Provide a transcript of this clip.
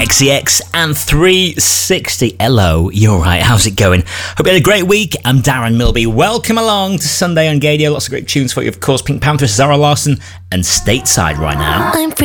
XEX and 360. Hello, you're right, how's it going? Hope you had a great week. I'm Darren Milby. Welcome along to Sunday on Gadio. Lots of great tunes for you, of course. Pink Panther, Zara Larsson, and Stateside right now.